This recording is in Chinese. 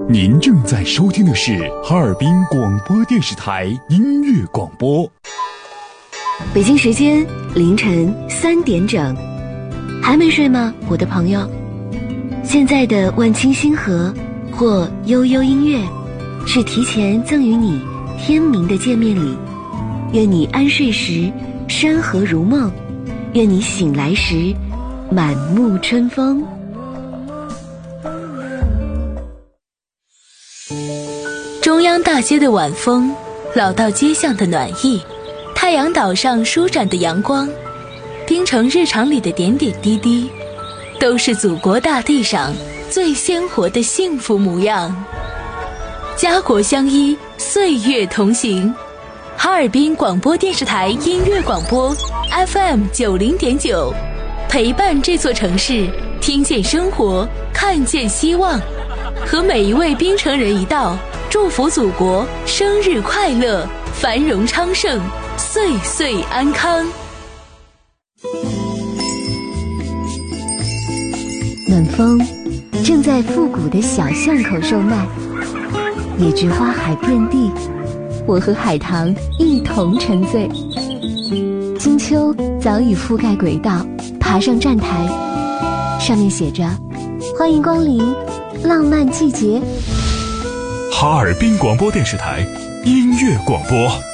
您正在收听的是哈尔滨广播电视台音乐广播。 北京时间凌晨3点整，还没睡吗，我的朋友？现在的万青星河或悠悠音乐，是提前赠予你天明的见面礼。愿你安睡时山河如梦，愿你醒来时满目春风。 中央大街的晚风，老道街巷的暖意，太阳岛上舒展的阳光，滨城日常里的点点滴滴，都是祖国大地上最鲜活的幸福模样。家国相依，岁月同行。哈尔滨广播电视台音乐广播 FM90.9， 陪伴这座城市，听见生活，看见希望。和每一位滨城人一道，祝福祖国生日快乐，繁荣昌盛，岁岁安康。 暖风正在复古的小巷口售卖，野菊花海遍地，我和海棠一同沉醉。金秋早已覆盖轨道，爬上站台，上面写着欢迎光临浪漫季节。 哈尔滨广播电视台音乐广播。